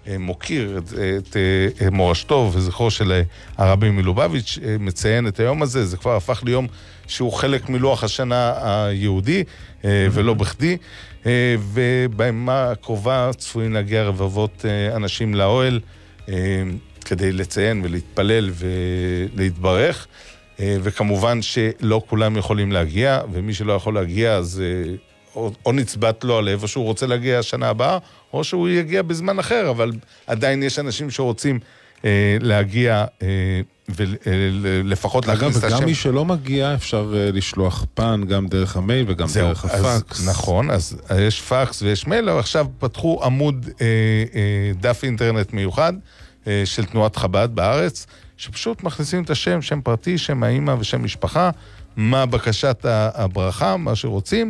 מוקיר את מורשתו וזכרו של הרבי מלובביץ', מציין את היום הזה. זה כבר הפך ליום שהוא חלק מלוח השנה היהודי, ולא בכדי. ובימה הקרובה צפויים להגיע רבבות אנשים לאוהל, כדי לציין ולהתפלל ולהתברך. וכמובן שלא כולם יכולים להגיע, ומי שלא יכול להגיע אז או נצבת לו על איפה שהוא רוצה להגיע השנה הבאה, או שהוא יגיע בזמן אחר, אבל עדיין יש אנשים שרוצים להגיע ולפחות להכניס את השם. וגם מי שלא מגיע אפשר לשלוח פן, גם דרך המייל וגם דרך הפקס. נכון, אז יש פקס ויש מייל, אבל עכשיו פתחו עמוד דף אינטרנט מיוחד של תנועת חב"ד בארץ, שפשוט מכניסים את השם, שם פרטי, שם האמא ושם משפחה, מה בקשת הברכה, מה שרוצים,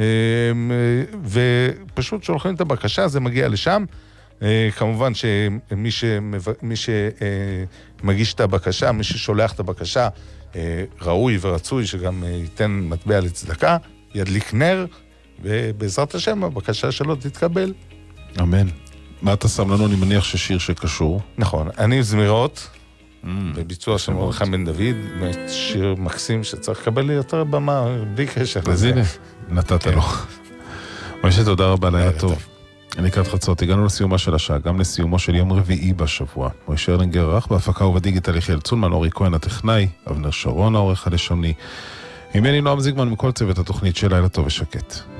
ופשוט שולחים את הבקשה, זה מגיע לשם. כמובן שמי שמגיש את הבקשה, מי ששולח את הבקשה, ראוי ורצוי שגם ייתן מטבע לצדקה, ידליק נר, ובעזרת השם הבקשה שלו תתקבל. אמן. מה אתה שם לנו? אני מניח ששיר שקשור. נכון, אני זמירות, בביצוע של מרדכי בן דוד, שיר מקסים שצריך לקבל לי יותר במה, בלי קשר לזה. אז הנה, נתת לו. משה, תודה רבה, לילה טוב. אני לקראת חצות, הגענו לסיומה של השעה, גם לסיומו של יום רביעי בשבוע. משה ארלינגר ערך בהפקה ובדיגיטל יחיאל צולמן, אורי כהן הטכנאי, אבנר שרון העורך הלשוני. ממני נועם זיגמן מכל צוות התוכנית של לילה טוב ושקט.